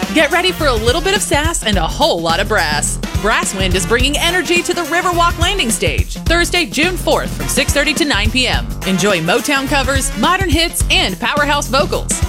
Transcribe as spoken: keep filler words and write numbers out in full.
Get ready for a little bit of sass and a whole lot of brass. Brasswind is bringing energy to the Riverwalk Landing Stage, Thursday, June fourth from six thirty to nine p.m. Enjoy Motown covers, modern hits, and powerhouse vocals.